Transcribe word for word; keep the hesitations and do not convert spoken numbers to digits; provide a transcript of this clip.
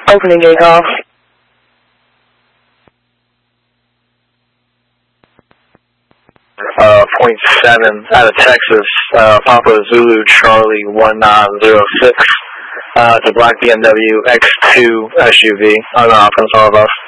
Opening gate off. Uh, point seven out of Texas, uh, Papa Zulu Charlie one nine zero six. Uh, it's a black B M W X two S U V. On the offense, all of us.